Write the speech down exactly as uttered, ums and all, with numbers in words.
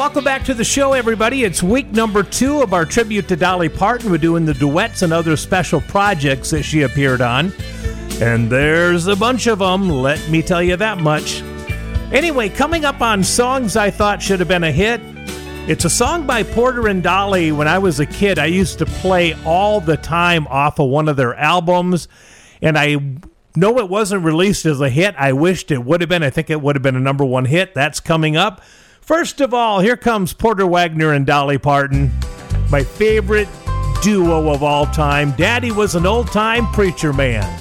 Welcome back to the show, everybody. It's week number two of our tribute to Dolly Parton. We're doing the duets and other special projects that she appeared on. And there's a bunch of them, let me tell you that much. Anyway, coming up on songs I thought should have been a hit, it's a song by Porter and Dolly. When I was a kid, I used to play all the time off of one of their albums, and I know it wasn't released as a hit. I wished it would have been. I think it would have been a number one hit. That's coming up. First of all, here comes Porter Wagoner and Dolly Parton, my favorite duo of all time. Daddy was an old-time preacher man.